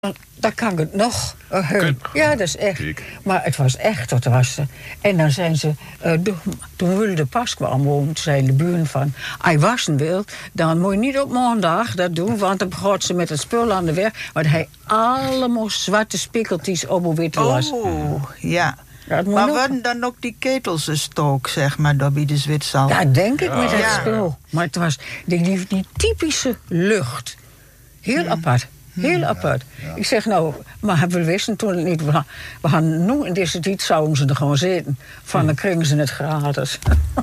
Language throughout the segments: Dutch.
Dan kan ik het nog. Ja, dat is echt. Maar het was echt tot wassen. En dan zijn ze... toen Wilde pas kwam wonen, zijn de buren van... Hij wassen wil, dan moet je niet op maandag dat doen... want dan begon ze met het spul aan de weg... want hij allemaal zwarte spikkeltjes op hoe wit was. Oh, ja. Maar waren dan ook die ketels een stook, zeg maar, door bij de Zwitserland? Ja, denk ik, met het spul. Maar het was die typische lucht. Heel apart. Heel apart. Ja. Ik zeg nou, maar we wisten toen het niet. We gaan nu in deze tijd zouden ze er gewoon zitten. Van dan kringen ze het gratis.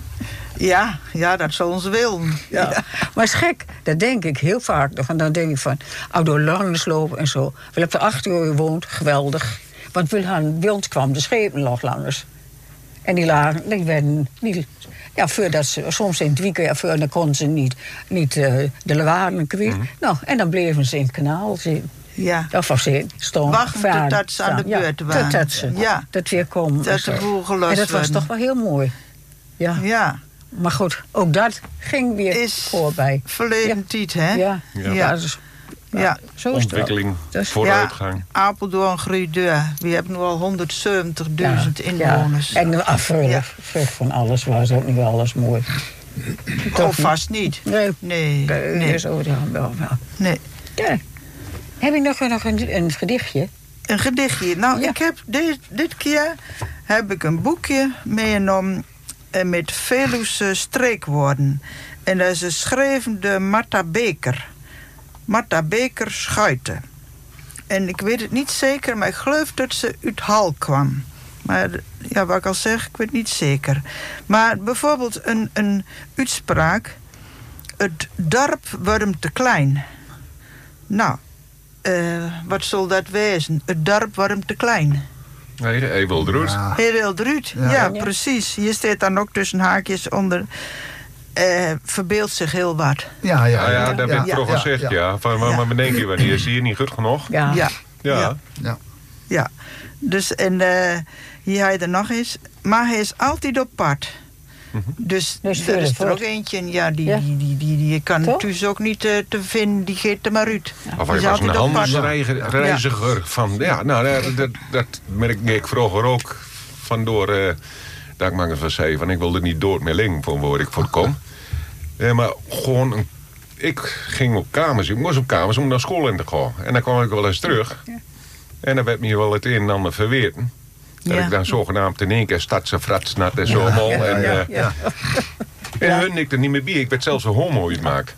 Ja, dat zullen ze willen. Ja. Maar het is gek, dat denk ik heel vaak. Dan denk ik van, door langs lopen en zo. We hebben er 8 uur gewoond, geweldig. Want bij ons kwam de schepen nog langs. En die werden niet... Ja, voordat ze soms in het weekend, dan konden ze niet de waren kwijt. Nou, en dan bleven ze in het kanaal zitten. Ja. Of ze stonden. Wachten totdat ze aan de beurt waren. Totdat ze dat weer komen. Dat de boel gelost. En dat was toch wel heel mooi. Ja. Maar goed, ook dat ging weer voorbij. Verleden tijd, hè? Ja. Ja, zo is ontwikkeling, vooruitgang. Apeldoorn, Gruideur. We hebben nu al 170.000 inwoners. Ja. En de afvulling van alles was ook niet alles mooi. Toch vast niet. Nee. Zo wel. Nee. Ja. Heb je nog een gedichtje? Een gedichtje? Nou, ik heb dit keer heb ik een boekje meegenomen met Veluwse streekwoorden. En dat is geschreven door Marta Beker. Marta Beker Schuiten. En ik weet het niet zeker, maar ik geloof dat ze uit Hal kwam. Maar ja, wat ik al zeg, ik weet het niet zeker. Maar bijvoorbeeld een uitspraak. Het dorp wordt te klein. Nou, wat zal dat wezen? Het dorp wordt te klein. Hij wil eruit. Hij wil eruit, ja, precies. Hier staat dan ook tussen haakjes onder... verbeeldt zich heel wat. Ja, dat werd toch gezegd, maar denk je wanneer zie je niet goed genoeg? Ja. Dus, en hier hij er nog eens. Maar hij is altijd op pad. Dus er is er ook eentje, die kan dus ook niet te vinden, die geeft er maar uit. Of hij was een handelsreiziger van, dat merk ik vroeger ook vandoor... dat ik maar eens zei, van ik wilde niet dood meer ling van waar ik voor kom. Maar gewoon, ik ging op kamers, ik moest op kamers om naar school in te gaan. En dan kwam ik wel eens terug. Ja. En dan werd me wel het een en ander verweten. Dat ik dan zogenaamd in één keer stadse fratsnat en zo allemaal. En hun ik er niet meer bij. Ik werd zelfs een homo uitmaken.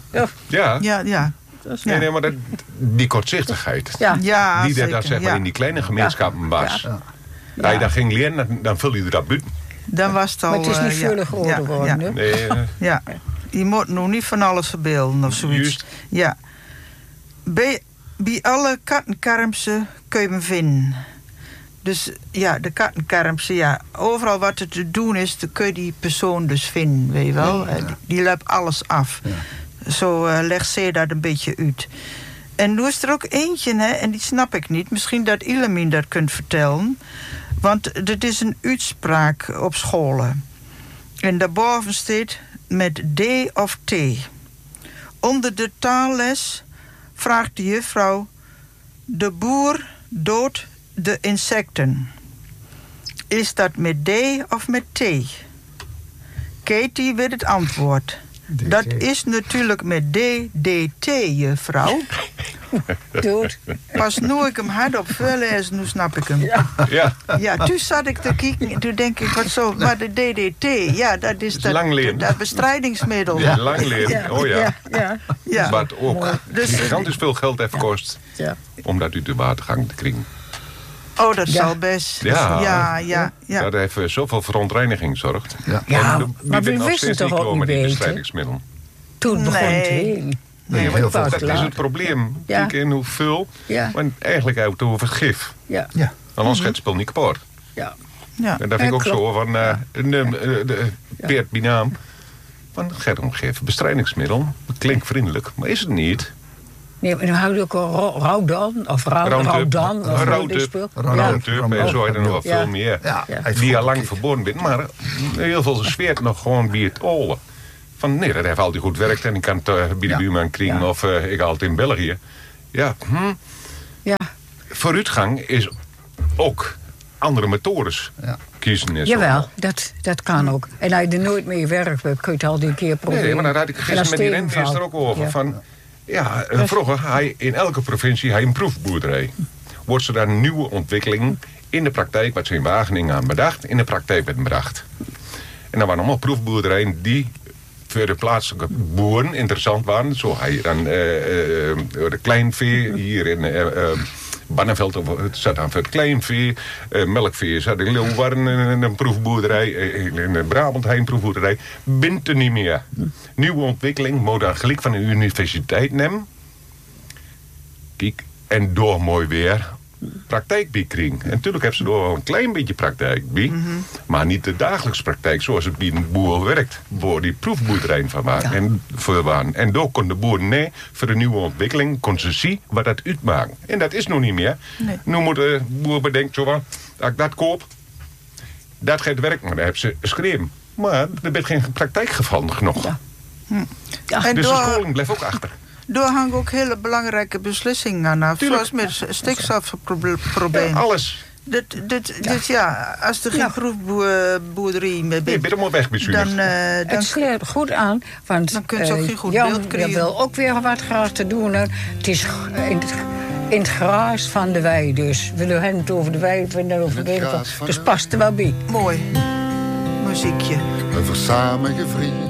Ja. Nee, maar die kortzichtigheid. Die dat zeg maar in die kleine gemeenschappen was. Ja, dan ging leren, dan vul je dat buiten. Dan was het al... Maar het is niet vullig geworden. Ja. Je moet nog niet van alles verbeelden of zoiets. Juist. Ja. Bij alle kattenkarmsen kun je me vinden. Dus ja, de kattenkarmsen, overal wat er te doen is, dan kun je die persoon dus vinden, weet je wel. Die loopt alles af. Ja. Zo legt ze dat een beetje uit. En nu is er ook eentje, hè, en die snap ik niet. Misschien dat Ilemin dat kunt vertellen. Want dit is een uitspraak op scholen. En daarboven staat met D of T. Onder de taalles vraagt de juffrouw... De boer doodt de insecten. Is dat met D of met T? Katie weet het antwoord. DT. Dat is natuurlijk met DDT, juffrouw. Dood. Pas nu ik hem hard op voorlezen, nu snap ik hem. Ja, toen zat ik te kijken en toen denk ik, maar de DDT, dat is dat bestrijdingsmiddel. Ja, langleren, ja. Wat ook gigantisch veel geld heeft gekost om dat uit de watergang te krijgen. Oh, dat zal best. Ja. Dat heeft zoveel verontreiniging gezorgd. Maar we wisten toch ook niet beter? Bestrijdingsmiddel. Toen begon het heel... Nee, dat is het probleem. Kijk in hoeveel. Want eigenlijk hebben we het over gif. Anders gaat het spul niet kapot. En dat vind ik ook zo van... Peert Binaam. Van het gaat om gif. Bestrijdingsmiddel. Dat klinkt vriendelijk, maar is het niet. Nee, maar dan hou je ook Roundup of Roundup. En zo er nog wel veel meer. Die al lang verboden bent. Maar heel veel zweert nog gewoon bij het olen. Van nee, dat heeft altijd goed werkt. En ik kan het bij de buurman krijgen of ik altijd in België. Ja, Ja. Vooruitgang is ook andere methodes kiezen. En Jawel, dat kan ook. En als je er nooit mee werkt, kun je het al die keer proberen. Nee, maar daar had ik gisteren met die rentmeester ook over. Ja. Van, vroeger had je in elke provincie een proefboerderij. Wordt ze daar een nieuwe ontwikkeling in de praktijk, wat ze in Wageningen aan bedacht, in de praktijk werd bedacht. En dan waren allemaal proefboerderijen die voor de plaatselijke boeren interessant waren. Zo had je dan de kleinvee hier in Barneveld, het zat aan voor het kleinvee. Melkvee zat in Leeuwarden een proefboerderij. In Brabant een proefboerderij. Bent er niet meer. Nieuwe ontwikkeling, moet dan gelijk van de universiteit nemen. Kijk, en door mooi weer praktijk bij kring. En natuurlijk hebben ze door wel een klein beetje praktijk bij. Maar niet de dagelijkse praktijk zoals het bij een boer werkt. Waar die proefboerderijen van waren. En voor waren. En door kon de boer voor de nieuwe ontwikkeling kon ze zien wat dat uitmaakt. En dat is nog niet meer. Nee. Nu moet de boer bedenken, zo van, als ik dat koop, dat gaat werken. Maar dat hebben ze geschreven. Maar er werd geen praktijkgeval genoeg. Ja. En dus de scholing bleef ook achter. Daar hangen ook hele belangrijke beslissingen aan af. Zoals met stikstofprobleem. Ja, alles. Als er geen proefboerderij meer bent. Je bent allemaal wegbestuurd. Het sluit goed aan, want dan kun je ook geen goed Jan beeld krijgen. wil ook weer wat graag te doen. Het is in het gras van de wei dus. We hebben het over de wei, we hebben het over de wei. Dus past er wel bij. Mooi. Muziekje. Een verzamelde vriend.